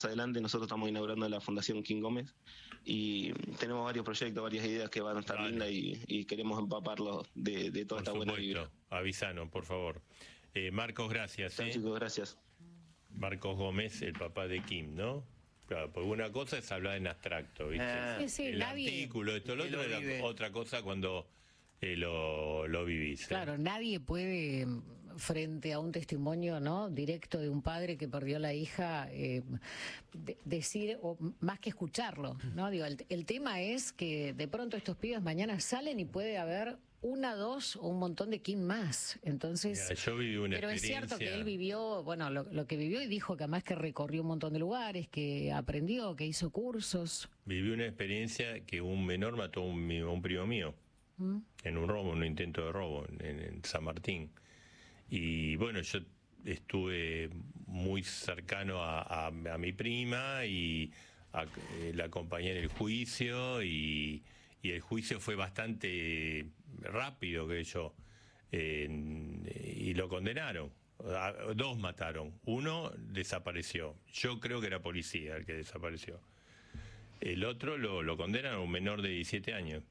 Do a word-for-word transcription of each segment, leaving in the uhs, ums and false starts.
adelante nosotros estamos inaugurando la Fundación King Gómez y tenemos varios proyectos, varias ideas que van a estar Vale. lindas y, y queremos empaparlos de, de toda Por esta buena supuesto, vibra. avisanos, por favor. Eh, Marcos, gracias. Chao, ¿eh? chicos, gracias. Marcos Gómez, el papá de Kim, ¿no? Claro, porque una cosa es hablar en abstracto, ¿viste? Ah. Sí, sí, el nadie- artículo, esto, lo que otro, lo era vive. otra cosa cuando eh, lo, lo vivís. ¿eh? Claro, nadie puede, frente a un testimonio, ¿no?, directo de un padre que perdió a la hija, eh, de- decir, o más que escucharlo, ¿no? Digo, el, el tema es que de pronto estos pibes mañana salen y puede haber una, dos o un montón de Kim más. Entonces, Mira, yo viví una pero es cierto que experiencia- él vivió, bueno, lo, lo que vivió y dijo que además que recorrió un montón de lugares, que aprendió, que hizo cursos. Viví una experiencia que un menor mató a un, mi- a un primo mío en un robo, en un intento de robo en, en San Martín. Y bueno, yo estuve muy cercano a, a- a mi prima y a- eh, la acompañé en el juicio y, y el juicio fue bastante rápido, que yo, eh, y lo condenaron. A- Dos mataron, uno desapareció. Yo creo que era policía el que desapareció. El otro lo, lo condenan a un menor de diecisiete años.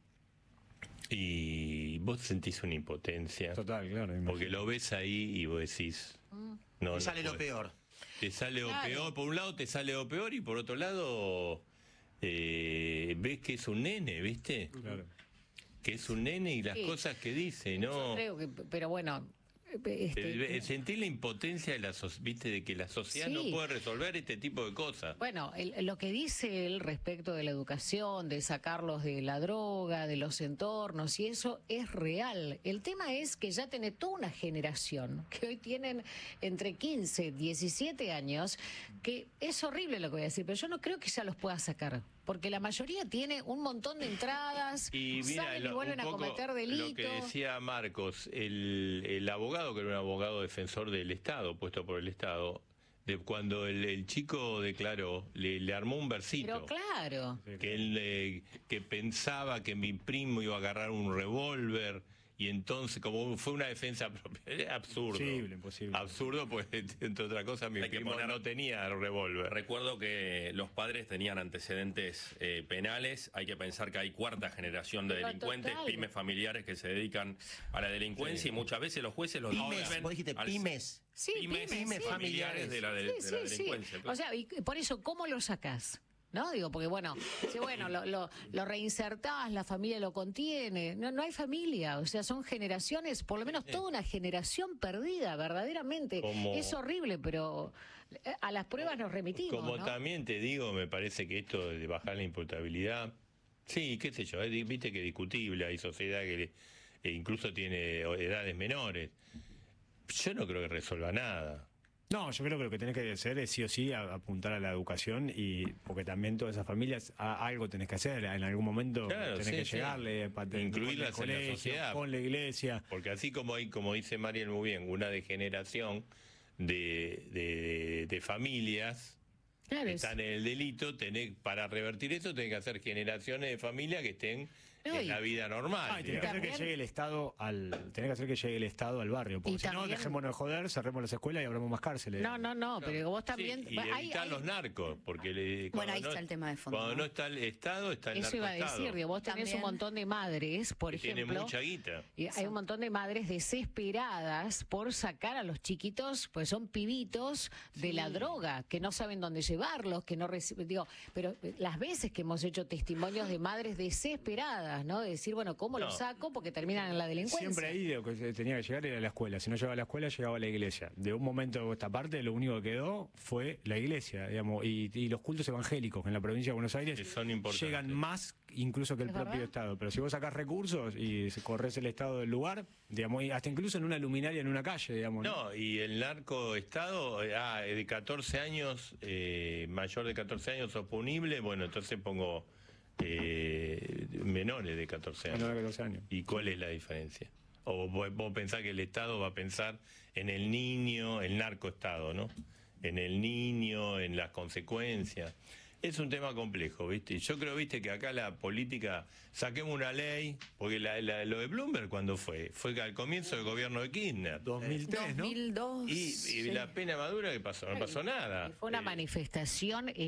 Y vos sentís una impotencia. Total, claro. Porque lo ves ahí y vos decís... No, Te no sale lo puede. peor. Te sale lo Claro. peor. Por un lado te sale lo peor y por otro lado eh, ves que es un nene, ¿viste? Claro. Que es un nene y las Sí. cosas que dice, Yo ¿no? creo que, pero bueno, este, Eh, eh, Sentí la impotencia de la so- viste de que la sociedad Sí. no puede resolver este tipo de cosas. bueno, el- lo que dice él respecto de la educación, de sacarlos de la droga, de los entornos, y eso es real. El tema es que ya tiene toda una generación que hoy tienen entre quince, diecisiete años, que es horrible lo que voy a decir, pero yo no creo que ya los pueda sacar. Porque la mayoría tiene un montón de entradas, Y mira, salen y lo- vuelven un a poco cometer delitos. lo que decía Marcos, el, el abogado, que era un abogado defensor del Estado, puesto por el Estado, de cuando el, el chico declaró, le, le armó un versito. Pero claro. Que él eh, que pensaba que mi primo iba a agarrar un revólver y entonces como fue una defensa propia, era absurdo. Imposible, imposible. Absurdo, pues entre otras cosas mi Hay que primo poner- no tenía revólver. Recuerdo que los padres tenían antecedentes eh, penales. Hay que pensar que hay cuarta generación de Pero delincuentes, total. pymes familiares que se dedican a la delincuencia y muchas veces los jueces los Pymes, devuelven vos dijiste al- pymes. Sí, pymes, pymes, sí. familiares de la, de, Sí, de la sí, sí. delincuencia. claro. O sea, y por eso, ¿cómo lo sacás? ¿No? Digo, porque bueno, dice, bueno, lo, lo, lo reinsertás, la familia lo contiene. No, no hay familia, o sea, son generaciones, por lo menos toda una generación perdida, verdaderamente. Como- Es horrible, pero a las pruebas nos remitimos. Como ¿no? también te digo, me parece que esto de bajar la imputabilidad, sí, qué sé yo, es di- viste que es discutible, hay sociedad que le- e incluso tiene edades menores. Yo no creo que resuelva nada. No, yo creo que lo que tenés que hacer es sí o sí a- apuntar a la educación y porque también todas esas familias a- algo tenés que hacer, en algún momento Claro, tenés sí, que sí. llegarle, pa- con el Incluirlas en la colegio, sociedad. con la iglesia. Porque así como hay, como dice Mariel muy bien, una degeneración de, de, de familias Claro, que es- están en el delito, tenés, para revertir eso tenés que hacer generaciones de familias que estén No, en y- la vida normal. Ah, y tenés que hacer que también- llegue el Estado al tenés que hacer que llegue el Estado al barrio, porque Y si no también- dejémonos de joder, cerremos las escuelas y abramos más cárceles. No, no, no, pero vos también... Sí, y hay- evitar hay- los narcos, porque le- Bueno, cuando ahí no- está el tema de fondo, Cuando ¿no? no está el Estado, está el Eso iba a narcoestado, decir, digo, vos tenés También. un montón de madres, por que tiene ejemplo... mucha guita. Y hay un montón de madres desesperadas por sacar a los chiquitos, pues son pibitos de la droga, que no saben dónde llevarlos, que no reciben, digo, pero eh, las veces que hemos hecho testimonios de madres desesperadas, ¿no? De decir, bueno, ¿cómo No. los saco? Porque terminan en la delincuencia. Siempre ahí lo que se tenía que llegar era la escuela. Si no llegaba a la escuela, llegaba a la iglesia. De un momento a esta parte, lo único que quedó fue la iglesia, digamos, y, y los cultos evangélicos en la provincia de Buenos Aires Que son importantes. llegan más incluso que el ¿Es propio verdad? Estado. Pero si vos sacás recursos y corres el Estado del lugar, digamos, y hasta incluso en una luminaria en una calle, digamos. No, y el narcoestado, eh, ah, de catorce años, eh, mayor de catorce años oponible, bueno, entonces pongo eh, menores de catorce años. Menores de catorce años. ¿Y cuál es la diferencia? O vos, vos pensás que el Estado va a pensar en el niño, el narcoestado, ¿no? En el niño, en las consecuencias. Es un tema complejo, ¿viste? Yo creo, ¿viste? Que acá la política, saquemos una ley, porque la, la, lo de Bloomberg, ¿cuándo fue? Fue al comienzo del gobierno de Kirchner. dos mil tres, ¿no? dos mil dos. Y, y sí. la pena madura, ¿qué pasó? No pasó nada. Y fue una Eh, manifestación